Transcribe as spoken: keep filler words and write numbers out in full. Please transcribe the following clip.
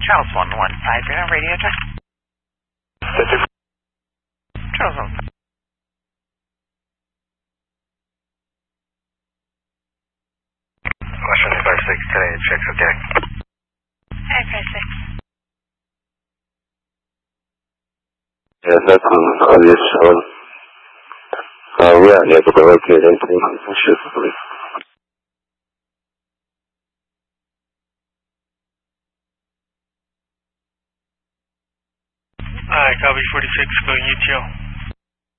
Charles one one five zero, radio check. Charles one five. Washington five six, today checks okay. five five six. Yeah, that's on obvious. Uh, we're unable to locate anything suspiciously. Alright, copy forty-six, going U T O.